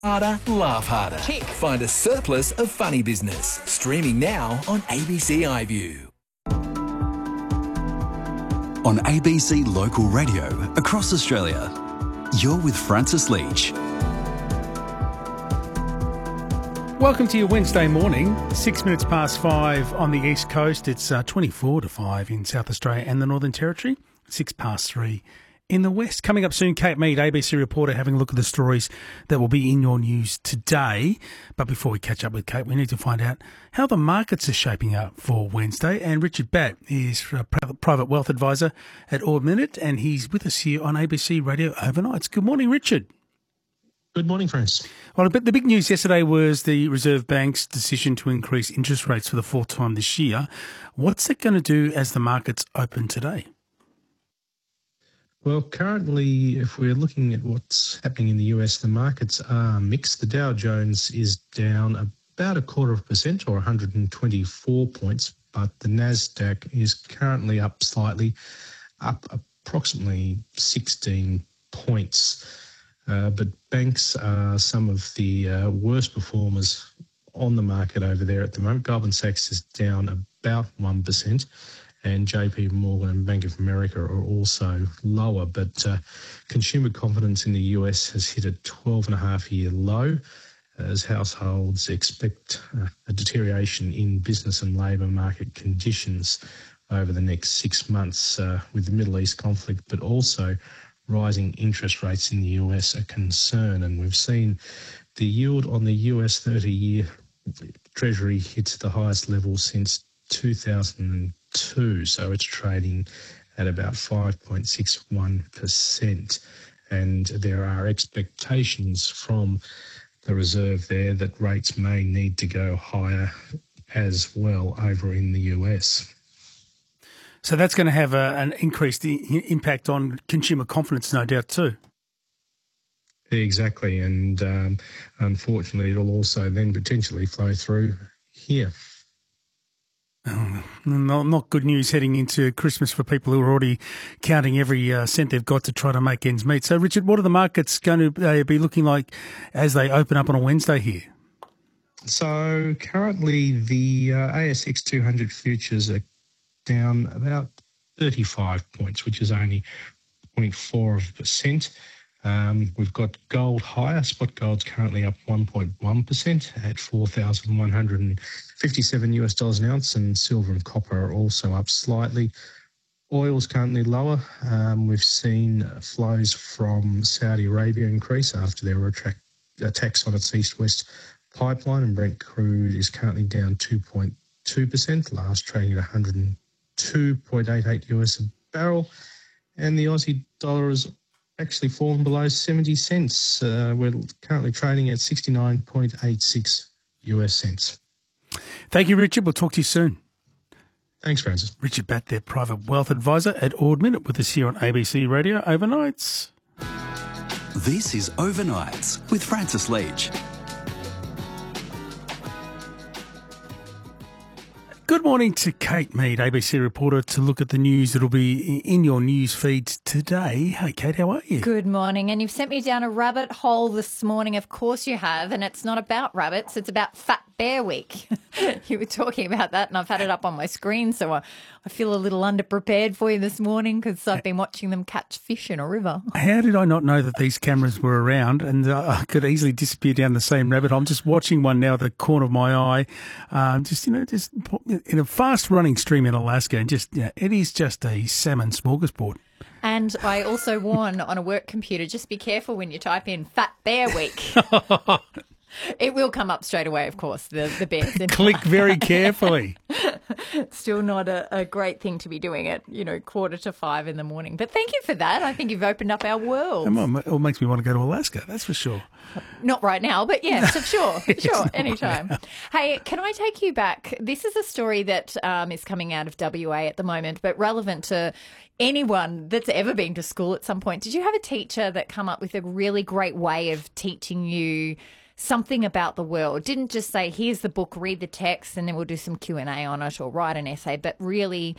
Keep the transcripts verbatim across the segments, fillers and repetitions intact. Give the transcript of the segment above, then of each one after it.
Harder, laugh harder. Tick. Find a surplus of funny business. Streaming now on A B C iView. On A B C Local Radio across Australia, you're with Francis Leach. Welcome to your Wednesday morning, six minutes past five on the East Coast. It's uh, twenty-four to five in South Australia and the Northern Territory, six past three in the West. Coming up soon, Kate Mead, A B C reporter, having a look at the stories that will be in your news today. But before we catch up with Kate, we need to find out how the markets are shaping up for Wednesday. And Richard Batt is a private wealth advisor at Ord Minnett, and he's with us here on A B C Radio Overnights. Good morning, Richard. Good morning, Francis. Well, the big news yesterday was the Reserve Bank's decision to increase interest rates for the fourth time this year. What's it going to do as the markets open today? Well, currently, if we're looking at what's happening in the U S, the markets are mixed. The Dow Jones is down about a quarter of a percent or one hundred twenty-four points, but the Nasdaq is currently up slightly, up approximately sixteen points. Uh, but banks are some of the uh, worst performers on the market over there at the moment. Goldman Sachs is down about one percent. And J P Morgan and Bank of America are also lower. But uh, consumer confidence in the U S has hit a twelve and a half year low as households expect uh, a deterioration in business and labour market conditions over the next six months uh, with the Middle East conflict, but also rising interest rates in the U S a concern. And we've seen the yield on the U S thirty year Treasury hits the highest level since two thousand two, so it's trading at about five point six one percent. And there are expectations from the Reserve there that rates may need to go higher as well over in the U S. So that's going to have a, an increased impact on consumer confidence, no doubt, too. Exactly, and um, unfortunately it'll also then potentially flow through here. Oh, not, not good news heading into Christmas for people who are already counting every uh, cent they've got to try to make ends meet. So, Richard, what are the markets going to uh, be looking like as they open up on a Wednesday here? So, currently the uh, A S X two hundred futures are down about thirty-five points, which is only zero point four percent. Um, we've got gold higher. Spot gold's currently up one point one percent at four thousand one hundred fifty-seven US dollars an ounce, and silver and copper are also up slightly. Oil's currently lower. Um, we've seen flows from Saudi Arabia increase after there were attract, attacks on its east-west pipeline, and Brent crude is currently down two point two percent, last trading at one hundred two point eight eight US a barrel, and the Aussie dollar is actually fallen below seventy cents. Uh, we're currently trading at sixty-nine point eight six US cents. Thank you, Richard. We'll talk to you soon. Thanks, Francis. Richard Batt, their private wealth advisor at Ord Minnett, with us here on A B C Radio Overnights. This is Overnights with Francis Leach. Good morning to Kate Mead, A B C reporter, to look at the news that will be in your news feeds today. Hey, Kate, how are you? Good morning. And you've sent me down a rabbit hole this morning. Of course you have. And it's not about rabbits. It's about Fat Bear Week. You were talking about that, and I've had it up on my screen, so I, I feel a little underprepared for you this morning because I've been watching them catch fish in a river. How did I not know that these cameras were around? And uh, I could easily disappear down the same rabbit hole. I'm just watching one now at the corner of my eye, um, just, you know, just in a fast-running stream in Alaska, and just, yeah, it is just a salmon smorgasbord. And I also warn on a work computer, just be careful when you type in Fat Bear Week. It will come up straight away, of course, the, the bears. Click very carefully. Still not a, a great thing to be doing at, you know, quarter to five in the morning. But thank you for that. I think you've opened up our world. It all makes me want to go to Alaska, that's for sure. Not right now, but yes, sure, sure, anytime. Now. Hey, can I take you back? This is a story that um, is coming out of W A at the moment, but relevant to anyone that's ever been to school at some point. Did you have a teacher that come up with a really great way of teaching you something about the world? Didn't just say, here's the book, read the text, and then we'll do some Q and A on it or write an essay, but really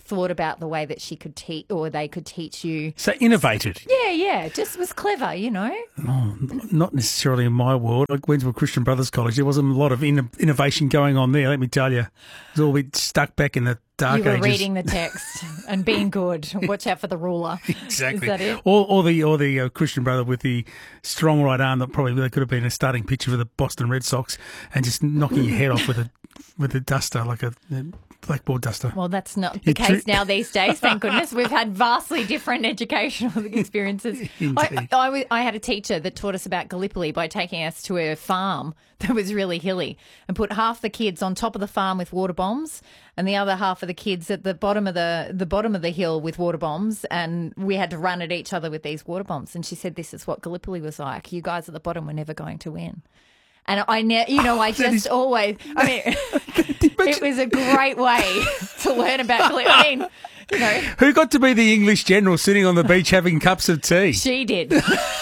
thought about the way that she could teach or they could teach you. So innovated. Yeah, yeah, just was clever, you know. Oh, not necessarily in my world. Like Wensville Christian Brothers College, there wasn't a lot of in- innovation going on there, let me tell you. It was all a bit stuck back in the dark you were ages. reading the text and being good. Watch out for the ruler. Exactly. Is that it? Or, or the or the uh, Christian brother with the strong right arm that probably that could have been a starting pitcher for the Boston Red Sox, and just knocking your head off with a with a duster like a, a blackboard duster. Well, that's not the Yeah, case true. now these days. Thank goodness we've had vastly different educational experiences. I, Indeed. I, w- I had a teacher that taught us about Gallipoli by taking us to a farm that was really hilly and put half the kids on top of the farm with water bombs and the other half of the kids at the bottom of the the bottom of the hill with water bombs, and we had to run at each other with these water bombs. And she said, "This is what Gallipoli was like. You guys at the bottom were never going to win." And I, ne- you know, I just is- always, I mean, it was a great way to learn about Gallipoli. I mean, you know, Who got to be the English general sitting on the beach having cups of tea? she did.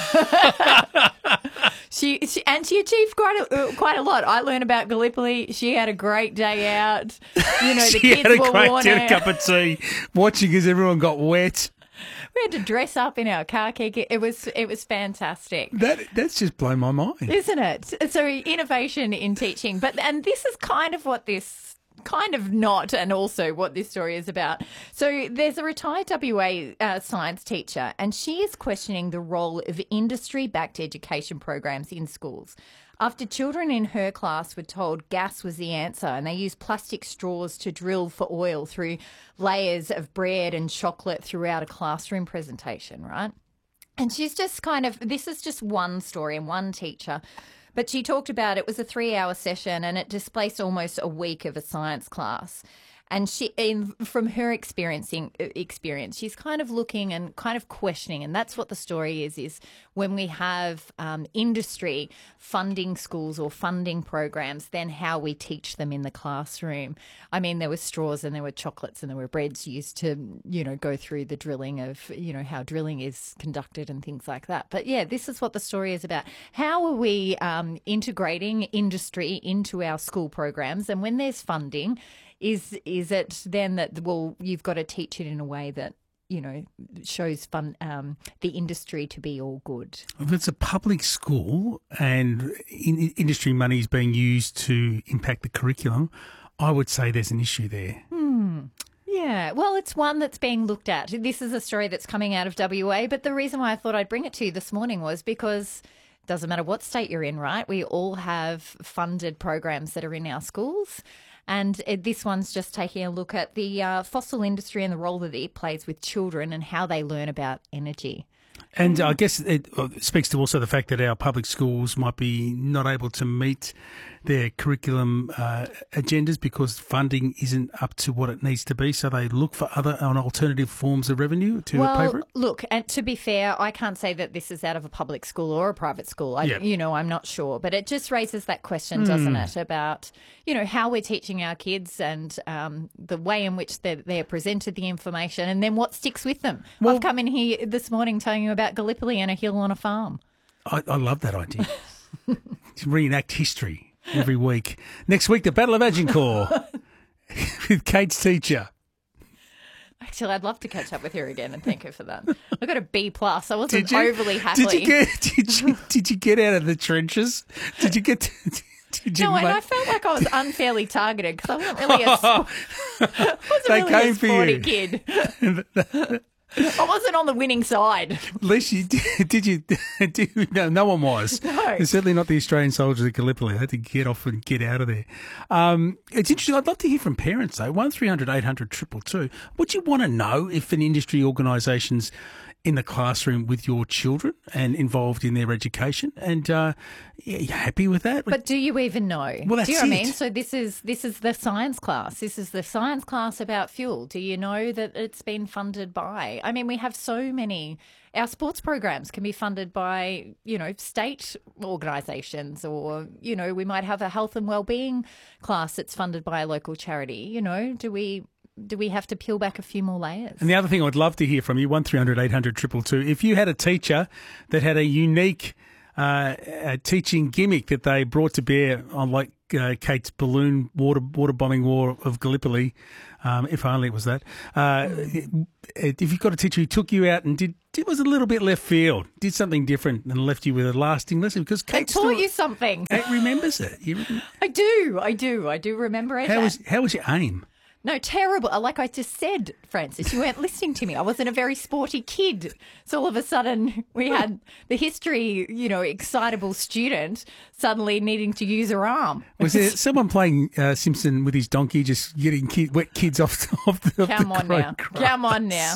she, she and she achieved quite a, uh, quite a lot. I learned about Gallipoli. She had a great day out. You know, the She kids had a were great worn dinner out. cup of tea, watching as everyone got wet. We had to dress up in our khaki. It was it was fantastic. That that's just blown my mind. Isn't it? So innovation in teaching. But and this is kind of what this kind of not and also what this story is about. So there's a retired W A uh, science teacher and she is questioning the role of industry-backed education programs in schools. After children in her class were told gas was the answer and they used plastic straws to drill for oil through layers of bread and chocolate throughout a classroom presentation, right? And she's just kind of, this is just one story and one teacher, but she talked about it was a three-hour session and it displaced almost a week of a science class. And she, in, from her experiencing experience, she's kind of looking and kind of questioning, and that's what the story is, is when we have um, industry funding schools or funding programs, then how we teach them in the classroom. I mean, there were straws and there were chocolates and there were breads used to, you know, go through the drilling of, you know, how drilling is conducted and things like that. But yeah, this is what the story is about. How are we um, integrating industry into our school programs? And when there's funding, Is is it then that, well, you've got to teach it in a way that, you know, shows fun um, the industry to be all good? If it's a public school and in, industry money is being used to impact the curriculum, I would say there's an issue there. Yeah, well, it's one that's being looked at. This is a story that's coming out of W A, but the reason why I thought I'd bring it to you this morning was because it doesn't matter what state you're in, right? We all have funded programs that are in our schools. And uh, this one's just taking a look at the uh, fossil industry and the role that it plays with children and how they learn about energy. And I guess it speaks to also the fact that our public schools might be not able to meet their curriculum uh, agendas because funding isn't up to what it needs to be. So they look for other and alternative forms of revenue to pay for Well, it. look, and to be fair, I can't say that this is out of a public school or a private school. I, Yeah. You know, I'm not sure. But it just raises that question, doesn't it, about, you know, how we're teaching our kids and um, the way in which they're, they're presented the information and then what sticks with them. Well- I've come in here this morning telling you about Gallipoli and a hill on a farm. I, I love that idea. To reenact history every week. Next week, the Battle of Agincourt with Kate's teacher. Actually, I'd love to catch up with her again and thank her for that. I got a B plus. I wasn't Did you? overly happy. Did you get? Did you? Did you get out of the trenches? Did you get? Did you? No, and make- I felt like I was unfairly targeted because I wasn't really a, sp- I wasn't They really came a for sporty you. kid. I wasn't on the winning side. At least you did. Did you? Did, no, no one was. No. Certainly not the Australian soldiers at Gallipoli. They had to get off and get out of there. Um, it's interesting. I'd love to hear from parents though. One three hundred eight hundred triple two. Would you want to know if an industry organisation's in the classroom with your children and involved in their education? And uh, yeah, you happy with that? But do you even know? Well, that's do you know what I it. mean? So this is this is the science class. This is the science class about fuel. Do you know that it's been funded by? I mean, we have so many. Our sports programs can be funded by, you know, state organisations, or you know, we might have a health and wellbeing class that's funded by a local charity. You know, do we? Do we have to peel back a few more layers? And the other thing I'd love to hear from you, one three hundred eight hundred two two two, if you had a teacher that had a unique uh, a teaching gimmick that they brought to bear on like uh, Kate's balloon water water bombing war of Gallipoli. Um, if only it was that. Uh, if you've got a teacher who took you out and did, it was a little bit left field, did something different and left you with a lasting lesson because Kate I taught still, you something. Kate remembers it. You remember? I do, I do, I do remember it. How was how was your aim? No, terrible. Like I just said, Francis, you weren't listening to me. I wasn't a very sporty kid. So all of a sudden we had the history, you know, excitable student suddenly needing to use her arm. Was there someone playing uh, Simpson with his donkey, just getting kid, wet kids off, off the Come off the on now. grass? Come on now.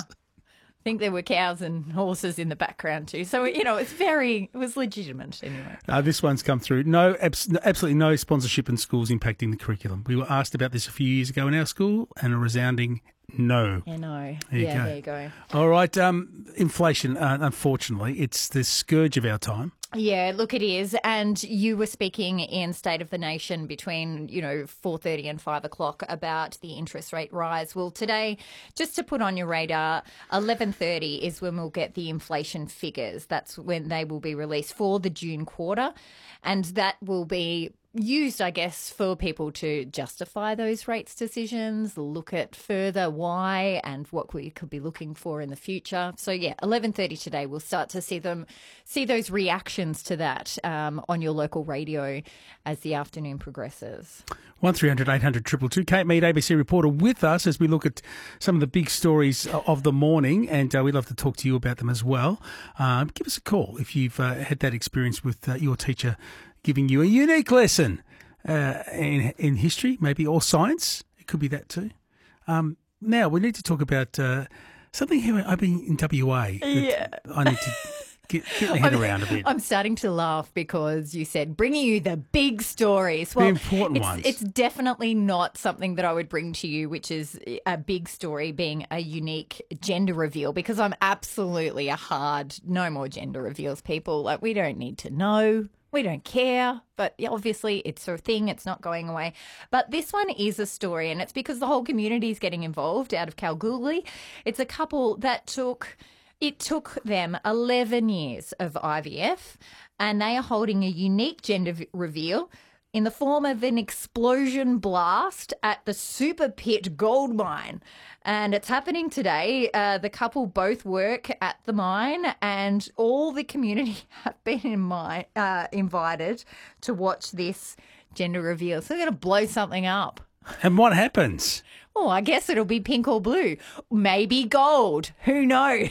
I think there were cows and horses in the background too. So, you know, it's very, it was legitimate anyway. Uh, this one's come through. No, abs- absolutely no sponsorship in schools impacting the curriculum. We were asked about this a few years ago in our school and a resounding no. Yeah, no. There you yeah, go. there you go. All right. Um, inflation, uh, unfortunately, it's the scourge of our time. Yeah, look, it is. And you were speaking in State of the Nation between, you know, four thirty and five o'clock about the interest rate rise. Well, today, just to put on your radar, eleven thirty is when we'll get the inflation figures. That's when they will be released for the June quarter. And that will be used, I guess, for people to justify those rates decisions, look at further why and what we could be looking for in the future. So, yeah, eleven thirty today, we'll start to see them, see those reactions to that um, on your local radio as the afternoon progresses. one three hundred eight hundred two two two. Kate Mead, A B C reporter, with us as we look at some of the big stories of the morning, and uh, we'd love to talk to you about them as well. Um, give us a call if you've uh, had that experience with uh, your teacher giving you a unique lesson uh, in, in history, maybe, or science. It could be that too. Um, now, we need to talk about uh, something here. I've been in W A. Yeah. I need to get, get my head I'm, around a bit. I'm starting to laugh because you said bringing you the big stories. Well, the important it's, ones. It's definitely not something that I would bring to you, which is a big story being a unique gender reveal, because I'm absolutely a hard no more gender reveals people. Like, we don't need to know. We don't care, but obviously it's a thing. It's not going away. But this one is a story, and it's because the whole community is getting involved out of Kalgoorlie. It's a couple that took, it took them eleven years of I V F, and they are holding a unique gender v- reveal in the form of an explosion blast at the Super Pit gold mine. And it's happening today. Uh, the couple both work at the mine, and all the community have been in my, uh, invited to watch this gender reveal. So they're going to blow something up. And what happens? Oh, I guess it'll be pink or blue. Maybe gold. Who knows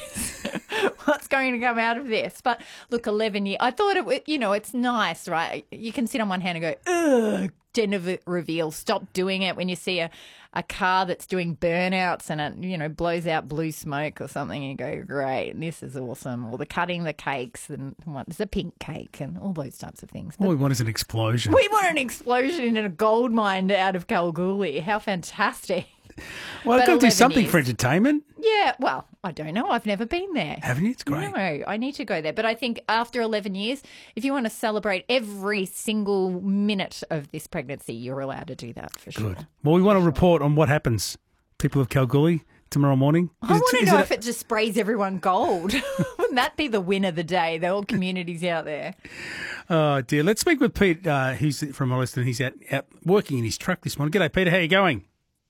what's going to come out of this? But look, eleven years. I thought it would, you know, it's nice, right? You can sit on one hand and go, ugh, gender v- reveal. Stop doing it when you see a, a car that's doing burnouts and it, you know, blows out blue smoke or something. And you go, great, this is awesome. Or the cutting the cakes and what, it's a pink cake and all those types of things. But All we want is an explosion. we want an explosion in a gold mine out of Kalgoorlie. How fantastic. Well, I've But got to do eleven something years. for entertainment. Yeah, well, I don't know. I've never been there. Haven't you? It's great. No, I need to go there. But I think after eleven years, if you want to celebrate every single minute of this pregnancy, you're allowed to do that for sure. Good. Well, we want to report on what happens, people of Kalgoorlie, tomorrow morning. I Is it- want to is know it if it just sprays everyone gold. Wouldn't that be the win of the day? The whole community's out there. a- Oh, dear. Let's speak with Pete, uh, who's from Molliston. He's out, out working in his truck this morning. G'day, Peter. How you going?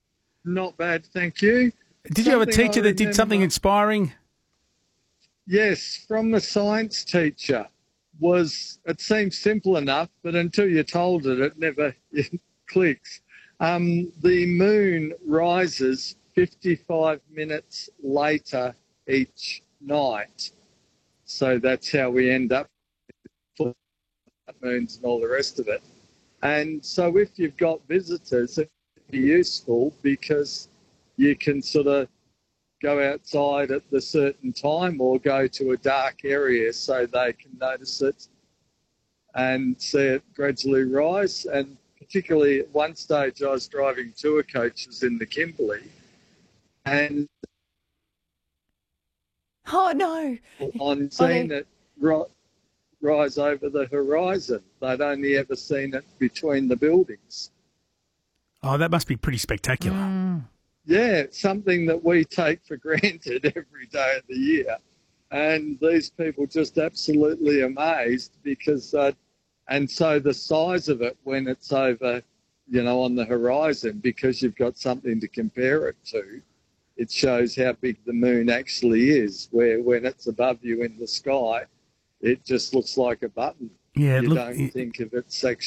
Not bad, thank you. Did you have a Something teacher I that did something remember- inspiring? Yes, from the science teacher. Was it seems simple enough, but until you're told it, it never clicks. Um, the moon rises fifty-five minutes later each night. So that's how we end up with moons and all the rest of it. And so if you've got visitors, it'd be useful because you can sort of go outside at the certain time or go to a dark area so they can notice it and see it gradually rise. And particularly at one stage I was driving tour coaches in the Kimberley and Oh, no. on seeing it ri- rise over the horizon. They'd only ever seen it between the buildings. Oh, that must be pretty spectacular. Mm. Yeah, it's something that we take for granted every day of the year. and these people just absolutely amazed because, uh, and so the size of it when it's over, you know, on the horizon, because you've got something to compare it to, it shows how big the moon actually is, where when it's above you in the sky, it just looks like a button. Yeah, you look, don't it, think of it sexually.